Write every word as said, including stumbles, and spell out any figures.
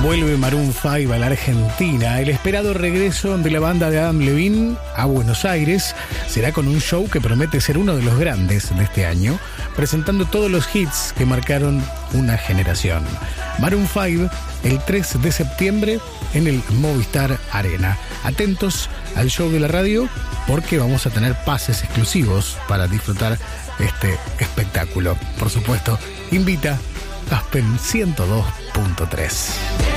Vuelve Maroon cinco a la Argentina. El esperado regreso de la banda de Adam Levine a Buenos Aires será con un show que promete ser uno de los grandes de este año, presentando todos los hits que marcaron una generación. Maroon cinco el tres de septiembre en el Movistar Arena. Atentos al show de la radio porque vamos a tener pases exclusivos para disfrutar este espectáculo. Por supuesto, invita Aspen ciento dos punto tres.